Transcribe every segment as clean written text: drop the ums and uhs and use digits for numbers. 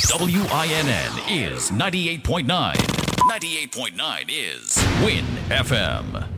WINN is 98.9. 98.9 is Win FM.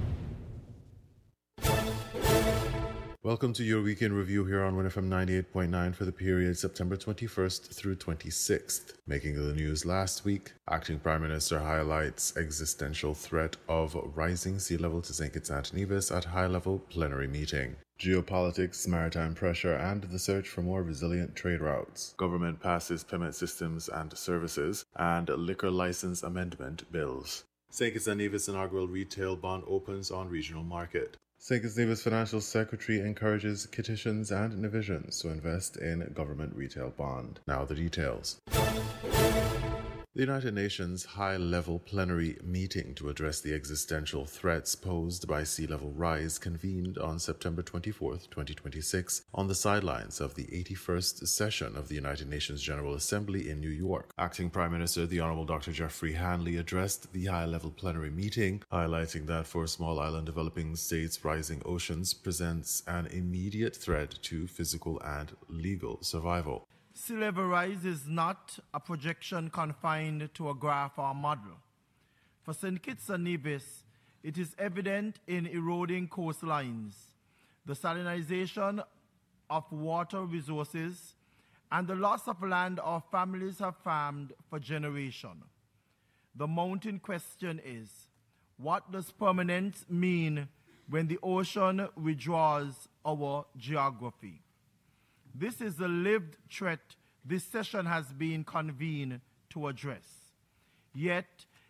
Welcome to your weekend review here on WIN FM 98.9 for the period September 21st through 26th. Making the news last week, Acting Prime Minister highlights existential threat of rising sea level to St. Kitts and Nevis at high-level plenary meeting. Geopolitics, maritime pressure, and the search for more resilient trade routes. Government passes payment systems and services and liquor license amendment bills. St. Kitts and Nevis inaugural retail bond opens on regional market. St. Kitts and Nevis Financial Secretary encourages Kittitians and Nevisians to invest in government retail bond. Now the details. The United Nations high-level plenary meeting to address the existential threats posed by sea level rise convened on September 24, 2026, on the sidelines of the 81st session of the United Nations General Assembly in New York. Acting Prime Minister the Honorable Dr. Jeffrey Hanley addressed the high-level plenary meeting, highlighting that for small island developing states, rising oceans presents an immediate threat to physical and legal survival. Sea level rise is not a projection confined to a graph or model. For St. Kitts and Nevis, it is evident in eroding coastlines, the salinization of water resources, and the loss of land our families have farmed for generations. The mountain question is, what does permanence mean when the ocean withdraws our geography? This is the lived threat this session has been convened to address. Yet,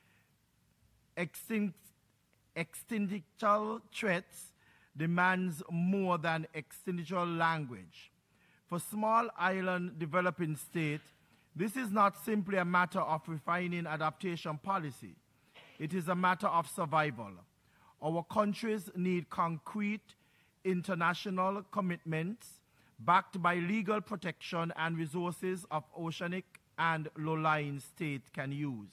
existential threats demands more than existential language. For small island developing state, this is not simply a matter of refining adaptation policy. It is a matter of survival. Our countries need concrete international commitments backed by legal protection and resources of oceanic and low-lying state can use.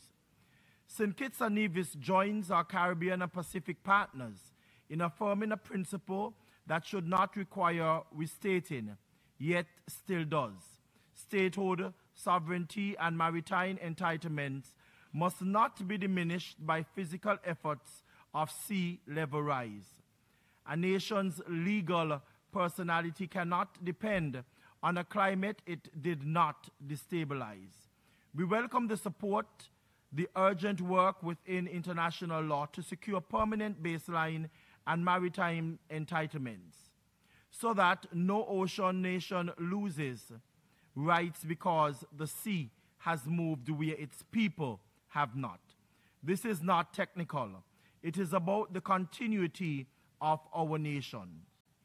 St. Kitts and Nevis joins our Caribbean and Pacific partners in affirming a principle that should not require restating, yet still does. Statehood, sovereignty, and maritime entitlements must not be diminished by physical efforts of sea level rise. A nation's legal personality cannot depend on a climate it did not destabilize. We welcome the support, the urgent work within international law to secure permanent baseline and maritime entitlements, so that no ocean nation loses rights because the sea has moved where its people have not. This is not technical. It is about the continuity of our nation.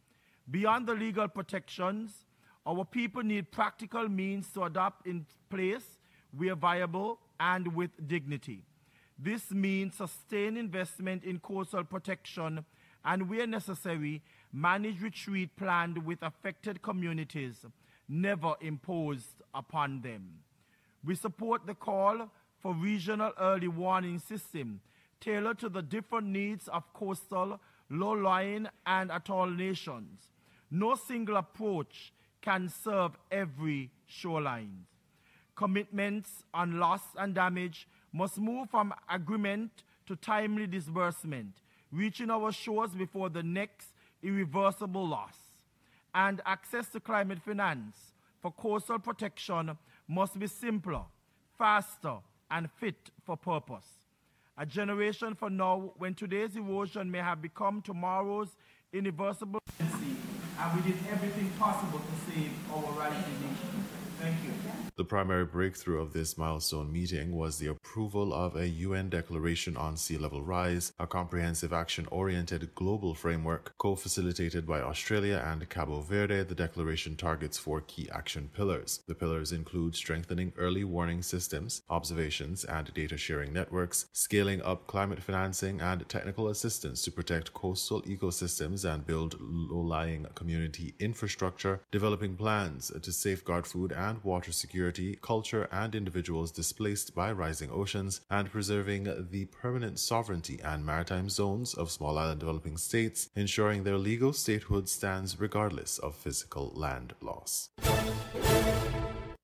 Beyond the legal protections, our people need practical means to adapt in place where viable and with dignity. This means sustained investment in coastal protection and, where necessary, managed retreat planned with affected communities, never imposed upon them. We support the call for regional early warning system tailored to the different needs of coastal, low-lying, and atoll nations. No single approach can serve every shoreline. Commitments on loss and damage must move from agreement to timely disbursement, reaching our shores before the next irreversible loss. And access to climate finance for coastal protection must be simpler, faster, and fit for purpose. A generation from now, when today's erosion may have become tomorrow's irreversible legacy, and we did everything possible to save our rising nation. Thank you. The primary breakthrough of this milestone meeting was the approval of a UN Declaration on Sea Level Rise, a comprehensive action-oriented global framework co-facilitated by Australia and Cabo Verde. The declaration targets 4 key action pillars. The pillars include strengthening early warning systems, observations and data sharing networks, scaling up climate financing and technical assistance to protect coastal ecosystems and build low-lying community infrastructure, developing plans to safeguard food and water security, culture, and individuals displaced by rising oceans, and preserving the permanent sovereignty and maritime zones of small island developing states, ensuring their legal statehood stands regardless of physical land loss.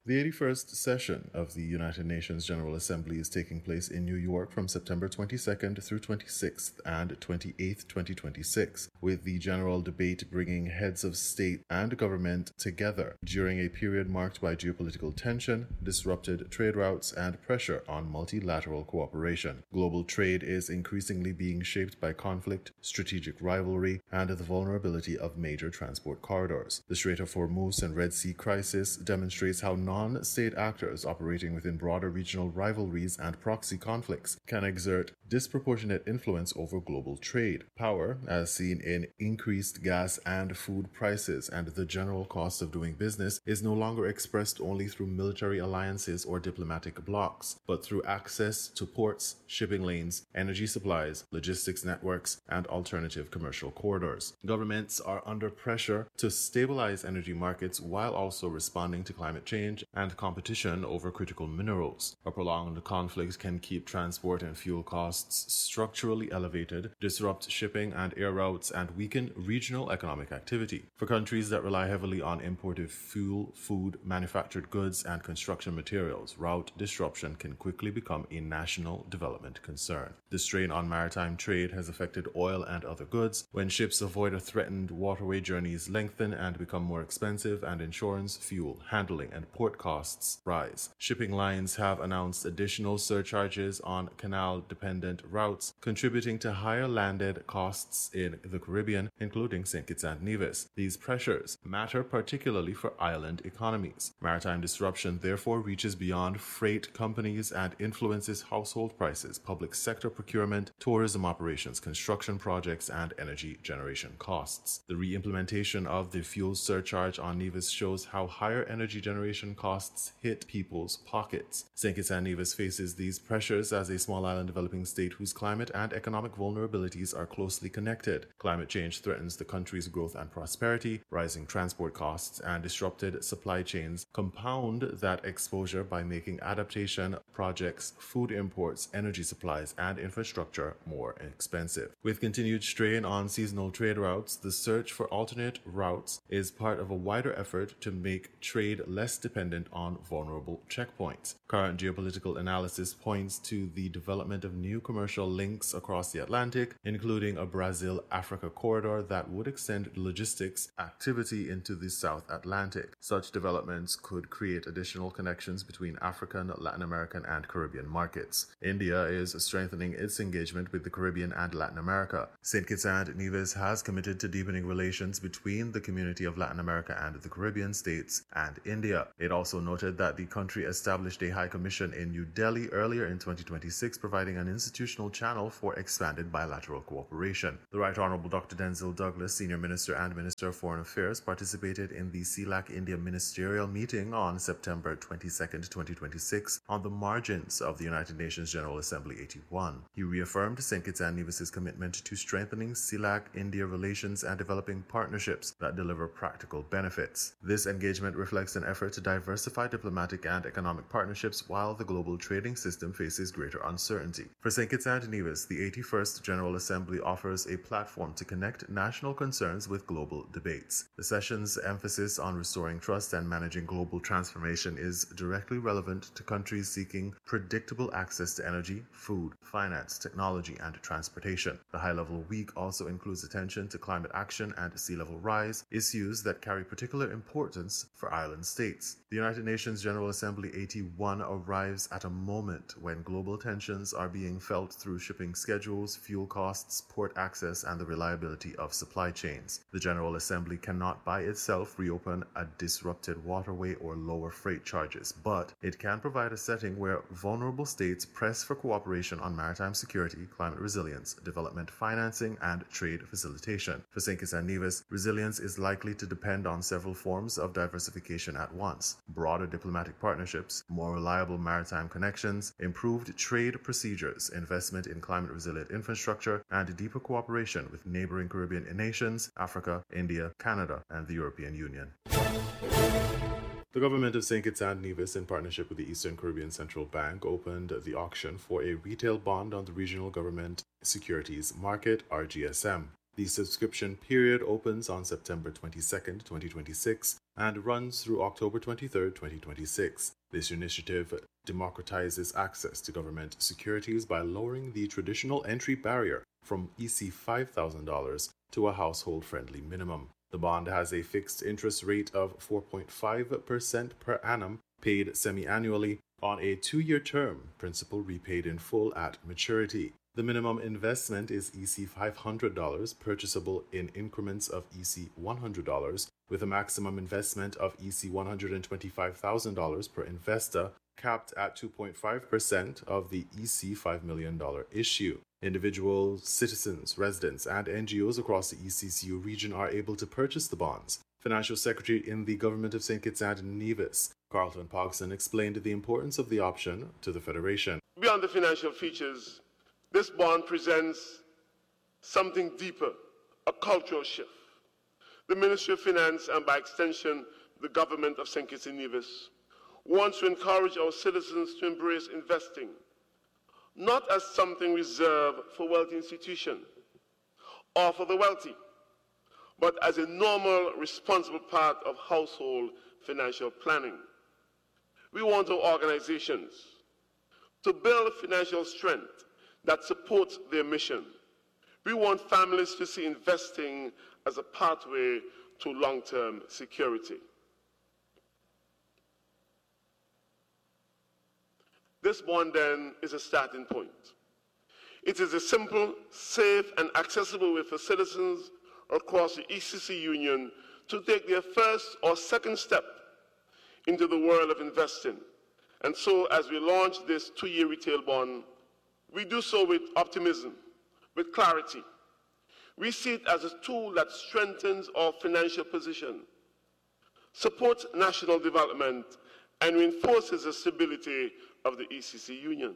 The 81st session of the United Nations General Assembly is taking place in New York from September 22nd through 26th and 28th, 2026, with the general debate bringing heads of state and government together during a period marked by geopolitical tension, disrupted trade routes, and pressure on multilateral cooperation. Global trade is increasingly being shaped by conflict, strategic rivalry, and the vulnerability of major transport corridors. The Strait of Hormuz and Red Sea crisis demonstrates how non-state actors operating within broader regional rivalries and proxy conflicts can exert disproportionate influence over global trade. Power, as seen in increased gas and food prices and the general cost of doing business, is no longer expressed only through military alliances or diplomatic blocs, but through access to ports, shipping lanes, energy supplies, logistics networks, and alternative commercial corridors. Governments are under pressure to stabilize energy markets while also responding to climate change and competition over critical minerals. A prolonged conflict can keep transport and fuel costs structurally elevated, disrupt shipping and air routes, and weaken regional economic activity. For countries that rely heavily on imported fuel, food, manufactured goods, and construction materials, route disruption can quickly become a national development concern. The strain on maritime trade has affected oil and other goods. When ships avoid a threatened waterway, journeys lengthen and become more expensive, and insurance, fuel, handling, and port costs rise. Shipping lines have announced additional surcharges on canal-dependent routes, contributing to higher landed costs in the Caribbean, including St. Kitts and Nevis. These pressures matter particularly for island economies. Maritime disruption therefore reaches beyond freight companies and influences household prices, public sector procurement, tourism operations, construction projects, and energy generation costs. The re-implementation of the fuel surcharge on Nevis shows how higher energy generation costs hit people's pockets. St. Kitts and Nevis faces these pressures as a small island developing state whose climate and economic vulnerabilities are closely connected. Climate change threatens the country's growth and prosperity. Rising transport costs and disrupted supply chains compound that exposure by making adaptation projects, food imports, energy supplies, and infrastructure more expensive. With continued strain on seasonal trade routes, the search for alternate routes is part of a wider effort to make trade less dependent on vulnerable checkpoints. Current geopolitical analysis points to the development of new commercial links across the Atlantic, including a Brazil-Africa corridor that would extend logistics activity into the South Atlantic. Such developments could create additional connections between African, Latin American, and Caribbean markets. India is strengthening its engagement with the Caribbean and Latin America. St. Kitts and Nevis has committed to deepening relations between the community of Latin America and the Caribbean states and India. It also noted that the country established a high commission in New Delhi earlier in 2026, providing an institutional channel for expanded bilateral cooperation. The Right Honorable Dr. Denzil Douglas, Senior Minister and Minister of Foreign Affairs, participated in the CELAC India Ministerial meeting on September 22, 2026, on the margins of the United Nations General Assembly 81. He reaffirmed St. Kitts and Nevis's commitment to strengthening CELAC-India relations and developing partnerships that deliver practical benefits. This engagement reflects an effort to diversify diplomatic and economic partnerships while the global trading system faces greater uncertainty. For St. Kitts and Nevis, the 81st General Assembly offers a platform to connect national concerns with global debates. The session's emphasis on restoring trust and managing global transformation is directly relevant to countries seeking predictable access to energy, food, finance, technology, and transportation. The high-level week also includes attention to climate action and sea level rise, issues that carry particular importance for island states. The United Nations General Assembly 81 arrives at a moment when global tensions are being felt through shipping schedules, fuel costs, port access, and the reliability of supply chains. The General Assembly cannot by itself reopen a disrupted waterway or lower freight charges, but it can provide a setting where vulnerable states press for cooperation on maritime security, climate resilience, development financing, and trade facilitation. For St. Kitts and Nevis, resilience is likely to depend on several forms of diversification at once: broader diplomatic partnerships, more reliable maritime connections, improved trade procedures, investment in climate-resilient infrastructure, and deeper cooperation with neighboring Caribbean nations, Africa, India, Canada, and the European Union. The government of St. Kitts and Nevis, in partnership with the Eastern Caribbean Central Bank, opened the auction for a retail bond on the Regional Government Securities Market, RGSM. The subscription period opens on September 22, 2026, and runs through October 23, 2026. This initiative democratizes access to government securities by lowering the traditional entry barrier from EC $5,000 to a household-friendly minimum. The bond has a fixed interest rate of 4.5% per annum, paid semi-annually on a 2-year term, principal repaid in full at maturity. The minimum investment is EC $500, purchasable in increments of EC $100, with a maximum investment of EC $125,000 per investor, capped at 2.5% of the EC $5 million issue. Individuals, citizens, residents, and NGOs across the ECCU region are able to purchase the bonds. Financial Secretary in the Government of St. Kitts and Nevis, Carlton Pogson, explained the importance of the option to the Federation. Beyond the financial features, this bond presents something deeper, a cultural shift. The Ministry of Finance, and by extension, the Government of St. Kitts and Nevis, wants to encourage our citizens to embrace investing, not as something reserved for wealthy institutions or for the wealthy, but as a normal, responsible part of household financial planning. We want our organizations to build financial strength that supports their mission. We want families to see investing as a pathway to long-term security. This bond, then, is a starting point. It is a simple, safe, and accessible way for citizens across the ECC Union to take their first or second step into the world of investing. And so, as we launch this 2-year retail bond, we do so with optimism, with clarity. We see it as a tool that strengthens our financial position, supports national development, and reinforces the stability of the ECC Union.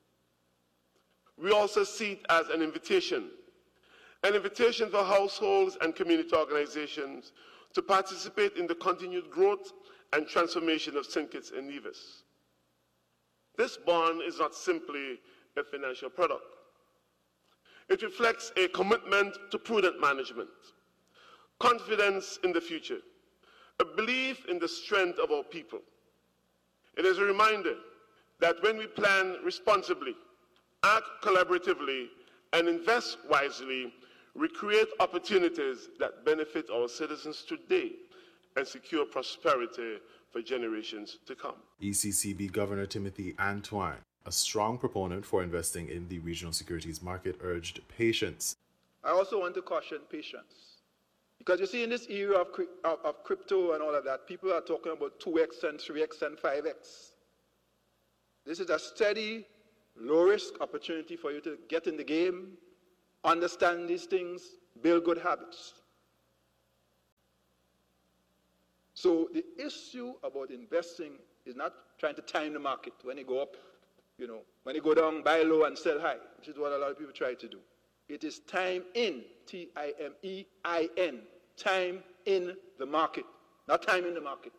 We also see it as an invitation for households and community organizations to participate in the continued growth and transformation of St. Kitts and Nevis. This bond is not simply a financial product. It reflects a commitment to prudent management, confidence in the future, a belief in the strength of our people. It is a reminder that when we plan responsibly, act collaboratively, and invest wisely, we create opportunities that benefit our citizens today and secure prosperity for generations to come. ECCB Governor Timothy Antoine, a strong proponent for investing in the regional securities market, urged patience. I also want to caution patience. Because you see, in this era of crypto and all of that, people are talking about 2x and 3x and 5x. This is a steady, low-risk opportunity for you to get in the game, understand these things, build good habits. So the issue about investing is not trying to time the market. When it go up, when it go down, buy low and sell high, which is what a lot of people try to do. It is time in, T-I-M-E-I-N, time in the market, not time in the market.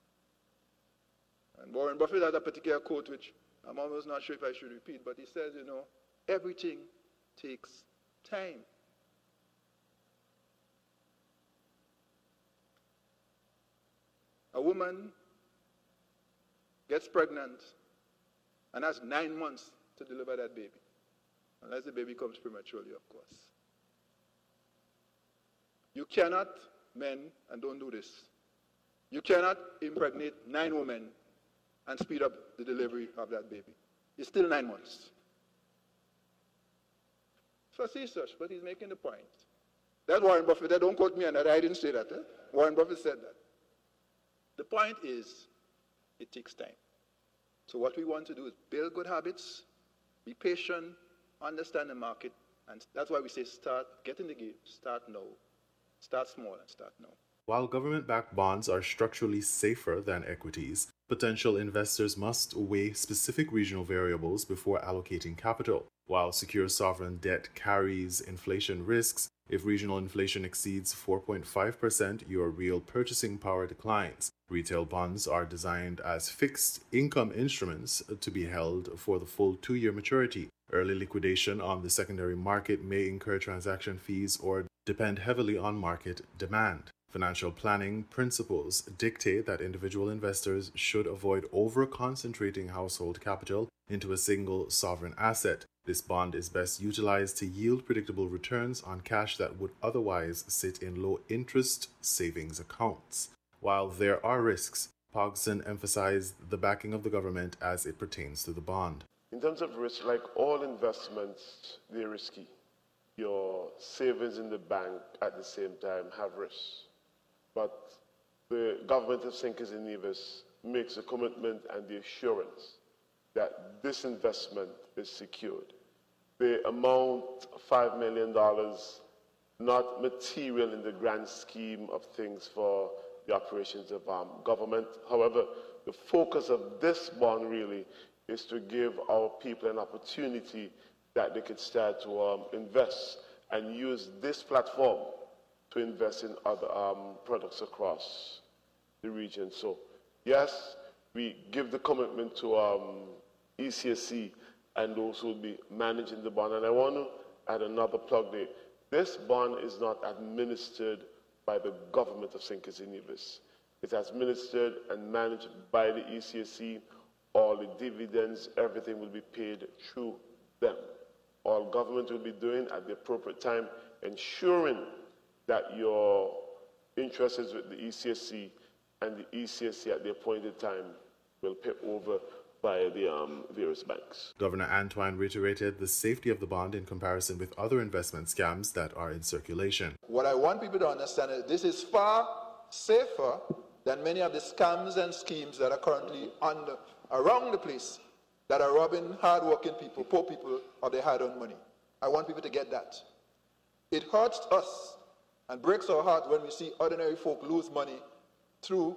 And Warren Buffett has a particular quote which I'm almost not sure if I should repeat, but he says, everything takes time. A woman gets pregnant and has 9 months to deliver that baby, unless the baby comes prematurely, of course. You cannot, men, and don't do this, you cannot impregnate 9 women and speed up the delivery of that baby. It's still 9 months. Facetious, but he's making the point. That's Warren Buffett. Don't quote me on that. I didn't say that. Warren Buffett said that. The point is, it takes time. So what we want to do is build good habits, be patient, understand the market, and that's why we say start, get in the game, start now. Start small and start now. While government-backed bonds are structurally safer than equities, potential investors must weigh specific regional variables before allocating capital. While secure sovereign debt carries inflation risks, if regional inflation exceeds 4.5%, your real purchasing power declines. Retail bonds are designed as fixed income instruments to be held for the full 2-year maturity. Early liquidation on the secondary market may incur transaction fees or depend heavily on market demand. Financial planning principles dictate that individual investors should avoid over-concentrating household capital into a single sovereign asset. This bond is best utilized to yield predictable returns on cash that would otherwise sit in low-interest savings accounts. While there are risks, Pogson emphasized the backing of the government as it pertains to the bond. In terms of risk, like all investments, they're risky. Your savings in the bank at the same time have risks. But the government of St. Kitts and Nevis makes a commitment and the assurance that this investment is secured. The amount, $5 million, not material in the grand scheme of things for the operations of government. However, the focus of this bond really is to give our people an opportunity that they could start to invest and use this platform to invest in other products across the region. So, yes, we give the commitment to ECSC and those who will be managing the bond. And I want to add another plug there. This bond is not administered by the government of St. Kitts and Nevis. It's administered and managed by the ECSC. All the dividends, everything will be paid through them. All government will be doing at the appropriate time, ensuring that your interest is with the ECSC, and the ECSC at the appointed time will pay over by the various banks. Governor Antoine reiterated the safety of the bond in comparison with other investment scams that are in circulation. What I want people to understand is this is far safer than many of the scams and schemes that are currently around the place that are robbing hard-working people, poor people, of their hard-earned money. I want people to get that. It hurts us and breaks our heart when we see ordinary folk lose money through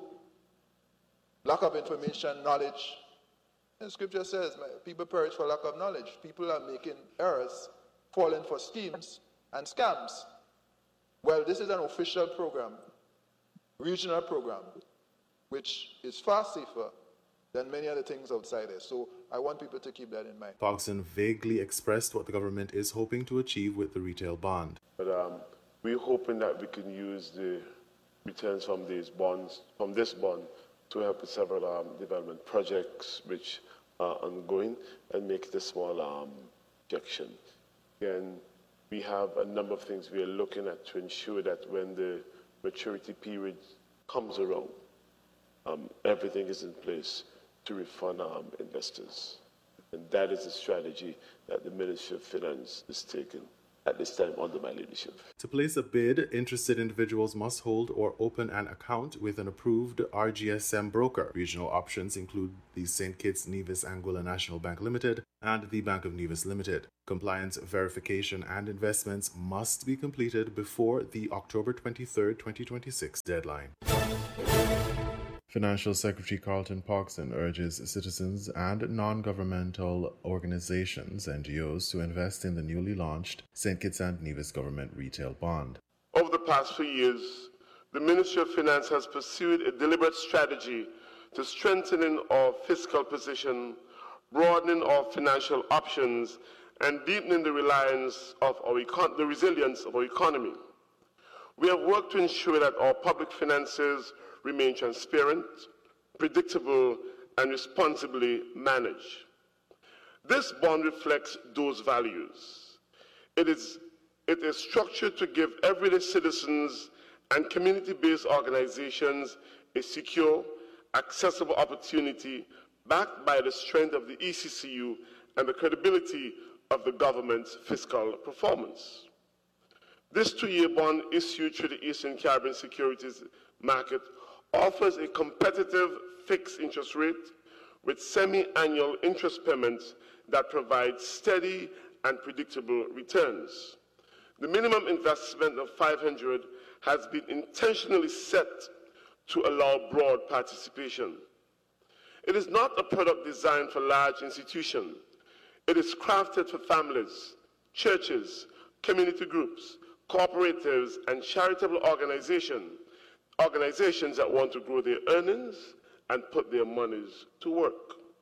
lack of information, knowledge. And Scripture says, people perish for lack of knowledge. People are making errors, falling for schemes and scams. Well, this is an official program, regional program, which is far safer than many other things outside there. So I want people to keep that in mind. Pogson vaguely expressed what the government is hoping to achieve with the retail bond. But we're hoping that we can use the returns from these bonds, from this bond, to help with several development projects which are ongoing and make it a small injection. Again, we have a number of things we are looking at to ensure that when the maturity period comes around, everything is in place to refund investors. And that is the strategy that the Ministry of Finance is taking at this time under my leadership. To place a bid, interested individuals must hold or open an account with an approved RGSM broker. Regional options include the St. Kitts Nevis Anguilla National Bank Limited and the Bank of Nevis Limited. Compliance verification and investments must be completed before the October 23, 2026 deadline. Financial Secretary Carlton Pogson urges citizens and non-governmental organizations, NGOs, to invest in the newly launched St. Kitts and Nevis Government Retail Bond. Over the past few years, the Ministry of Finance has pursued a deliberate strategy to strengthening our fiscal position, broadening our financial options, and deepening the resilience of our economy. We have worked to ensure that our public finances remain transparent, predictable, and responsibly managed. This bond reflects those values. It is structured to give everyday citizens and community-based organizations a secure, accessible opportunity backed by the strength of the ECCU and the credibility of the government's fiscal performance. This 2-year bond issued through the Eastern Caribbean Securities Market offers a competitive fixed interest rate with semi-annual interest payments that provide steady and predictable returns. The minimum investment of $500 has been intentionally set to allow broad participation. It is not a product designed for large institutions. It is crafted for families, churches, community groups, cooperatives, and charitable organizations that want to grow their earnings and put their monies to work.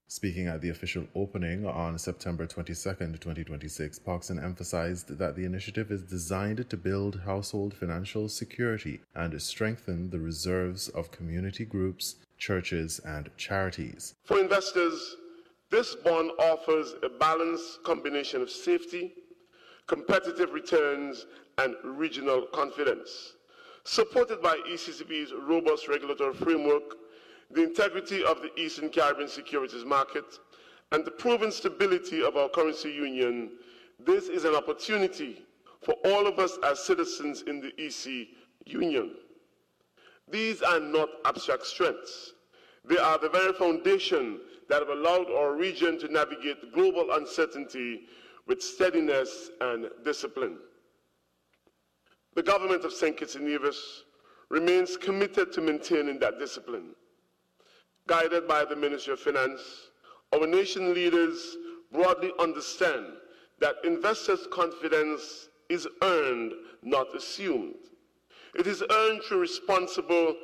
Speaking at the official opening on September 22, 2026, Pogson emphasized that the initiative is designed to build household financial security and strengthen the reserves of community groups, churches, and charities. For investors, this bond offers a balanced combination of safety, competitive returns, and regional confidence. Supported by ECCP's robust regulatory framework, the integrity of the Eastern Caribbean securities market, and the proven stability of our currency union, this is an opportunity for all of us as citizens in the EC Union. These are not abstract strengths. They are the very foundation that have allowed our region to navigate global uncertainty with steadiness and discipline. The government of St. Kitts and Nevis remains committed to maintaining that discipline. Guided by the Ministry of Finance, our nation leaders broadly understand that investors' confidence is earned, not assumed. It is earned through responsible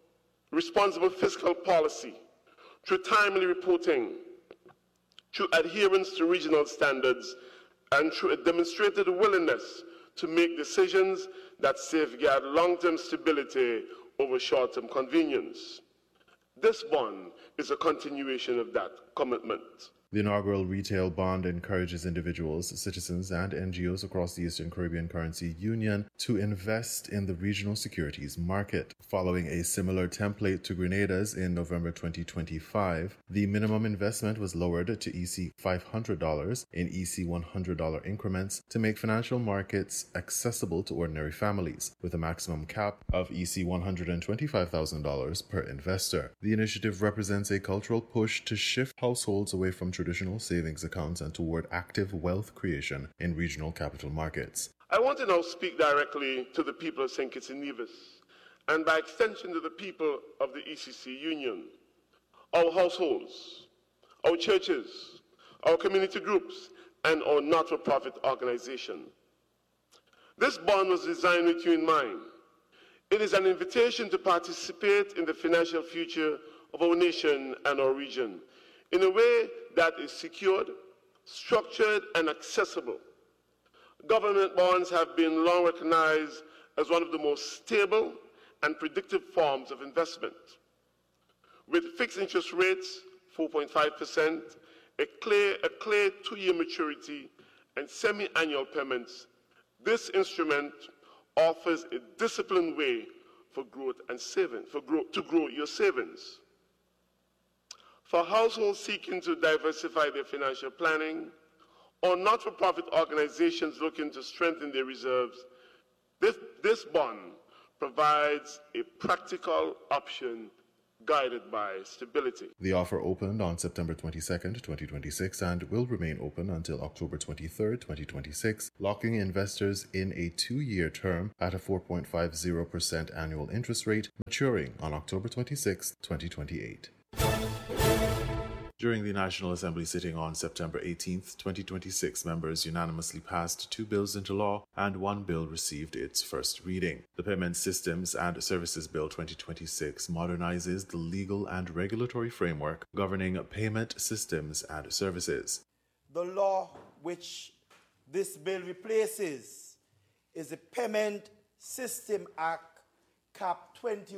fiscal policy, through timely reporting, through adherence to regional standards, and through a demonstrated willingness to make decisions that safeguard long-term stability over short-term convenience. This bond is a continuation of that commitment. The inaugural retail bond encourages individuals, citizens, and NGOs across the Eastern Caribbean Currency Union to invest in the regional securities market. Following a similar template to Grenada's in November 2025, the minimum investment was lowered to EC $500 in EC $100 increments to make financial markets accessible to ordinary families, with a maximum cap of EC $125,000 per investor. The initiative represents a cultural push to shift households away from traditional savings accounts and toward active wealth creation in regional capital markets. I want to now speak directly to the people of St. Kitts and Nevis, and by extension to the people of the ECC Union, our households, our churches, our community groups, and our not-for-profit organization. This bond was designed with you in mind. It is an invitation to participate in the financial future of our nation and our region in a way that is secured, structured, and accessible. Government bonds have been long recognized as one of the most stable and predictive forms of investment. With fixed interest rates, 4.5%, a clear 2-year maturity, and semi-annual payments, this instrument offers a disciplined way for growth and saving, to grow your savings. For households seeking to diversify their financial planning, or not-for-profit organizations looking to strengthen their reserves, this bond provides a practical option guided by stability. The offer opened on September 22, 2026 and will remain open until October 23, 2026, locking investors in a 2-year term at a 4.50% annual interest rate, maturing on October 26, 2028. During the National Assembly sitting on September 18, 2026, members unanimously passed 2 bills into law and 1 bill received its first reading. The Payment Systems and Services Bill 2026 modernizes the legal and regulatory framework governing payment systems and services. The law which this bill replaces is the Payment System Act, Cap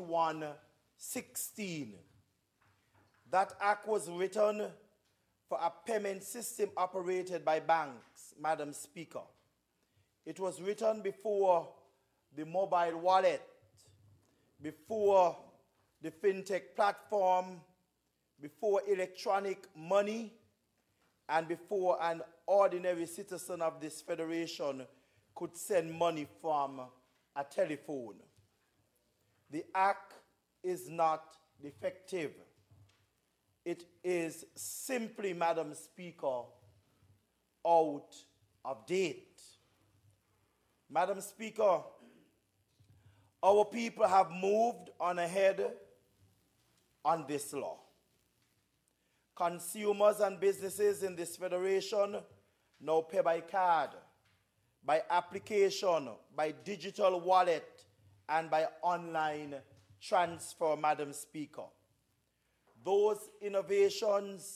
2116. That act was written for a payment system operated by banks, Madam Speaker. It was written before the mobile wallet, before the fintech platform, before electronic money, and before an ordinary citizen of this federation could send money from a telephone. The act is not defective. It is simply, Madam Speaker, out of date. Madam Speaker, our people have moved on ahead on this law. Consumers and businesses in this federation now pay by card, by application, by digital wallet, and by online transfer, Madam Speaker. Those innovations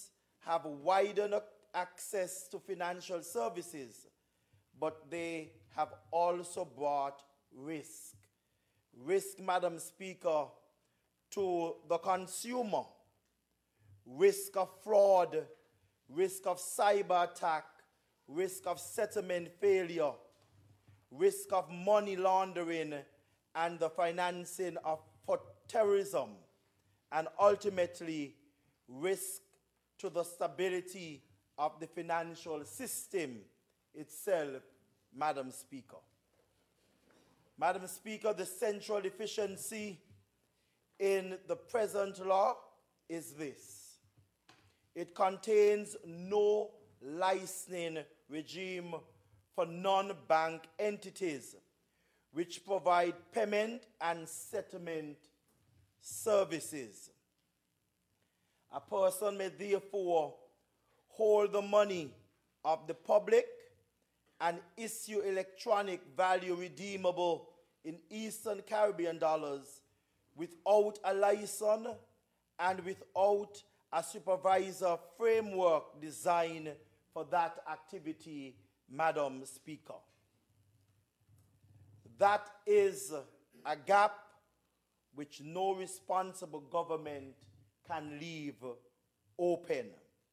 have widened access to financial services, but they have also brought risk. Risk, Madam Speaker, to the consumer, risk of fraud, risk of cyber attack, risk of settlement failure, risk of money laundering and the financing of terrorism, and ultimately risk to the stability of the financial system itself, Madam Speaker. Madam Speaker, the central deficiency in the present law is this: it contains no licensing regime for non-bank entities which provide payment and settlement services. A person may therefore hold the money of the public and issue electronic value redeemable in Eastern Caribbean dollars without a license and without a supervisor framework designed for that activity, Madam Speaker. That is a gap which no responsible government can leave open.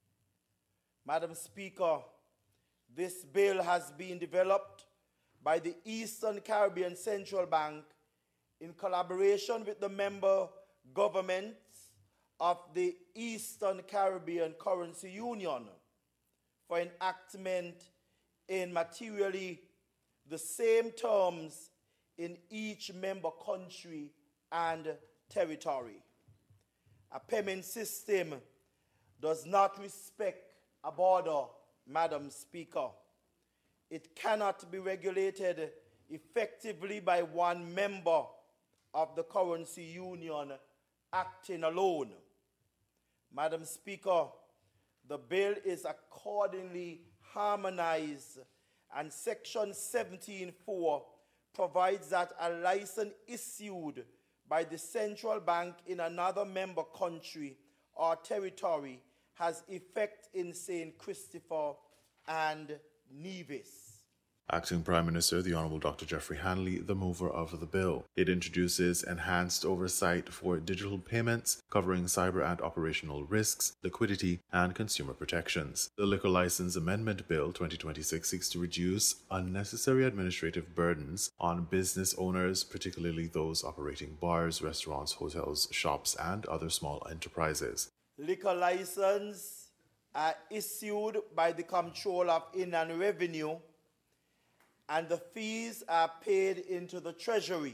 Madam Speaker, this bill has been developed by the Eastern Caribbean Central Bank in collaboration with the member governments of the Eastern Caribbean Currency Union for enactment in materially the same terms in each member country and territory. A payment system does not respect a border, Madam Speaker. It cannot be regulated effectively by one member of the currency union acting alone. Madam Speaker, the bill is accordingly harmonized, and Section 17.4 provides that a license issued by the central bank in another member country or territory has effect in St. Christopher and Nevis. Acting Prime Minister, the Honourable Dr. Geoffrey Hanley, the mover of the bill. It introduces enhanced oversight for digital payments, covering cyber and operational risks, liquidity, and consumer protections. The Liquor License Amendment Bill 2026 seeks to reduce unnecessary administrative burdens on business owners, particularly those operating bars, restaurants, hotels, shops, and other small enterprises. Liquor licenses are issued by the Comptroller of Inland Revenue, and the fees are paid into the Treasury.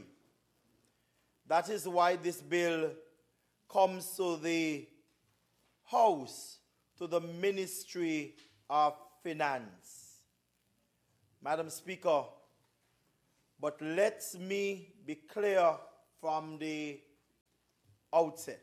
That is why this bill comes to the House, to the Ministry of Finance. Madam Speaker, but let me be clear from the outset.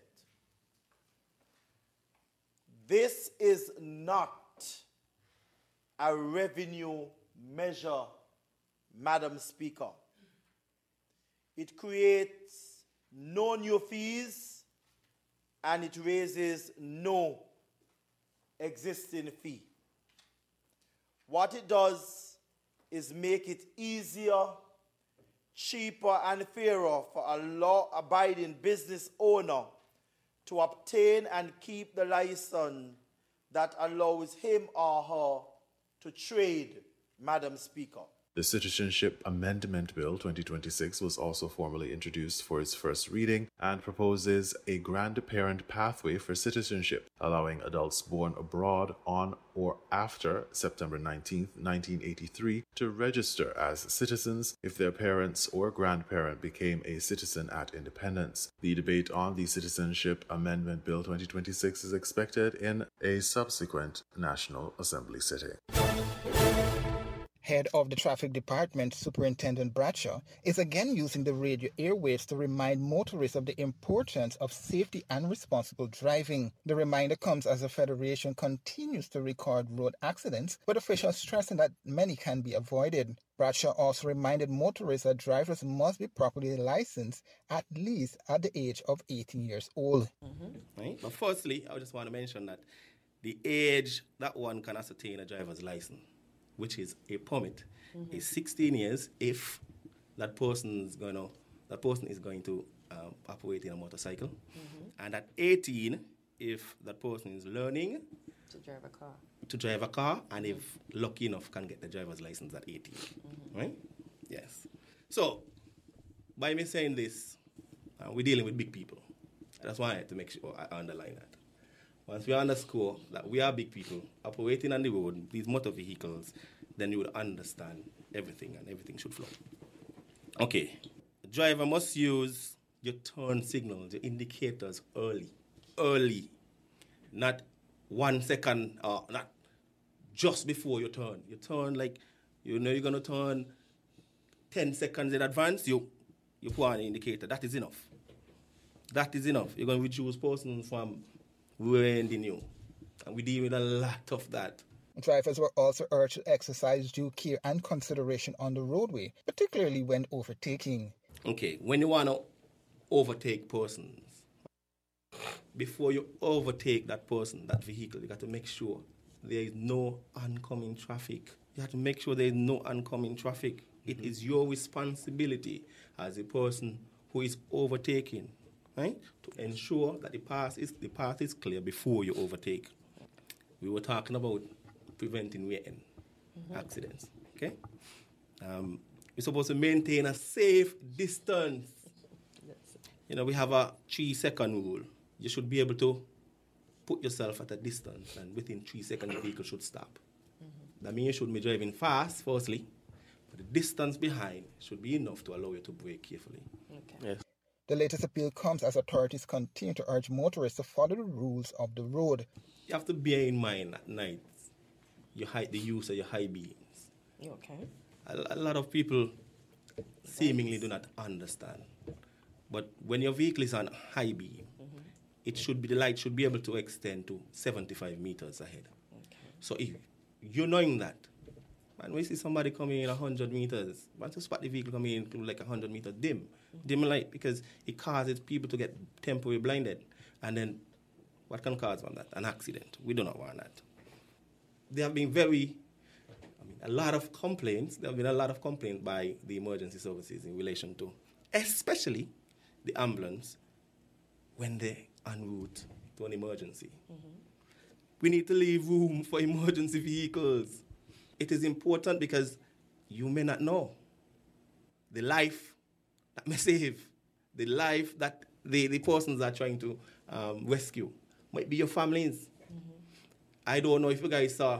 This is not a revenue measure, Madam Speaker. It creates no new fees and it raises no existing fee. What it does is make it easier, cheaper, and fairer for a law-abiding business owner to obtain and keep the license that allows him or her to trade, Madam Speaker. The Citizenship Amendment Bill 2026 was also formally introduced for its first reading and proposes a grandparent pathway for citizenship, allowing adults born abroad on or after September 19, 1983 to register as citizens if their parents or grandparent became a citizen at independence. The debate on the Citizenship Amendment Bill 2026 is expected in a subsequent National Assembly sitting. Head of the Traffic Department, Superintendent Bradshaw, is again using the radio airwaves to remind motorists of the importance of safety and responsible driving. The reminder comes as the Federation continues to record road accidents, with officials stressing that many can be avoided. Bradshaw also reminded motorists that drivers must be properly licensed at least at the age of 18 years old. Right. But firstly, I just want to mention that The age that one can ascertain a driver's license, which is a permit, is 16 years if that person is going to operate in a motorcycle, and at 18 if that person is learning to drive a car, and if lucky enough can get the driver's license at 18, right? Yes. So by me saying this, we're dealing with big people. That's why I had to make sure I underline that. Once we underscore that we are big people operating on the road, these motor vehicles, then you would understand everything, and everything should flow. Okay. The driver must use your turn signals, your indicators early. Not 1 second, or not just before you turn. You turn like, you know you're going to turn 10 seconds in advance, you put on an indicator. That is enough. That is enough. You're going to reduce persons from rear-ending you. And we deal with a lot of that. Drivers were also urged to exercise due care and consideration on the roadway, particularly when overtaking. Okay, when you want to overtake persons, before you overtake that person, that vehicle, you got to make sure there is no oncoming traffic. You have to make sure there is no oncoming traffic. It is your responsibility as a person who is overtaking, right, to ensure that the path is clear before you overtake. We were talking about preventing rear-end accidents, okay? We're supposed to maintain a safe distance. You know, we have a 3-second rule. You should be able to put yourself at a distance, and within 3 seconds, the vehicle should stop. That means you shouldn't be driving fast, firstly, but the distance behind should be enough to allow you to brake carefully. Okay. Yes. The latest appeal comes as authorities continue to urge motorists to follow the rules of the road. You have to bear in mind at night, the use of your high beams. Okay. A lot of people seemingly do not understand. But when your vehicle is on high beam, the light should be able to extend to 75 meters ahead. Okay. So if you're knowing that, and we see somebody coming in 100 meters, once you spot the vehicle coming in to like 100 meters, dim light, because it causes people to get temporarily blinded. And then what can cause from that? An accident. We do not want that. There have been a lot of complaints by the emergency services in relation to, especially the ambulance, when they're en route to an emergency. We need to leave room for emergency vehicles. It is important because you may not know the life that may save, the life that the persons are trying to rescue. Might be your families. I don't know if you guys saw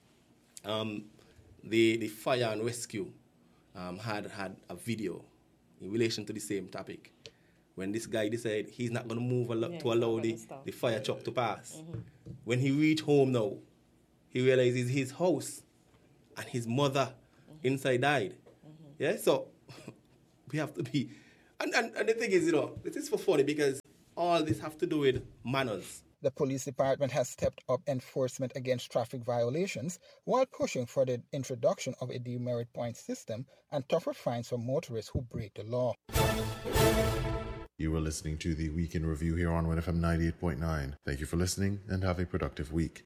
the fire and rescue had a video in relation to the same topic. When this guy decided he's not going to move to allow the fire truck to pass. When he reached home now, he realizes his house and his mother inside died. Yeah, so we have to be... And the thing is, this is for funny because all this have to do with manners. The police department has stepped up enforcement against traffic violations while pushing for the introduction of a demerit point system and tougher fines for motorists who break the law. You were listening to the Week in Review here on 1FM 98.9. Thank you for listening and have a productive week.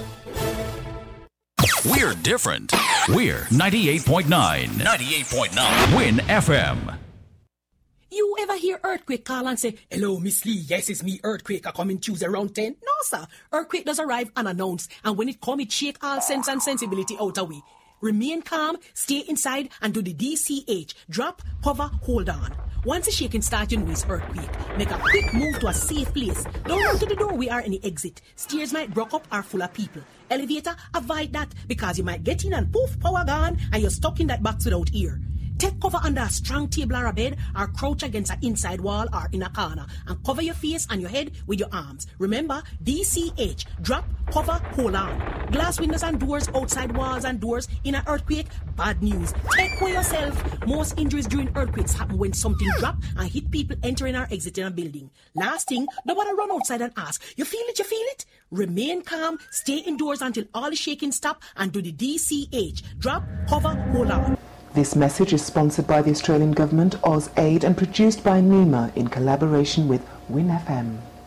We're different. We're 98.9. 98.9 Win FM. You ever hear Earthquake call and say, "Hello, Miss Lee, yes, it's me, Earthquake, I come in Tuesday around 10? No, sir. Earthquake does arrive unannounced, and when it come, it shake all sense and sensibility out of we. Remain calm, stay inside, and do the DCH. Drop, cover, hold on. Once the shaking starts, you know it's earthquake. Make a quick move to a safe place. Don't run to the doorway or any exit. Stairs might block up or full of people. Elevator, avoid that because you might get in and poof, power gone, and you're stuck in that box without ear. Take cover under a strong table or a bed, or crouch against an inside wall or in a corner, and cover your face and your head with your arms. Remember, DCH, drop, cover, hold on. Glass windows and doors, outside walls and doors in an earthquake, bad news. Take care of yourself. Most injuries during earthquakes happen when something drop and hit people entering or exiting a building. Last thing, nobody run outside and ask, you feel it, you feel it? Remain calm, stay indoors until all the shaking stop, and do the DCH, drop, cover, hold on. This message is sponsored by the Australian Government, AusAid, and produced by NEMA in collaboration with Win FM.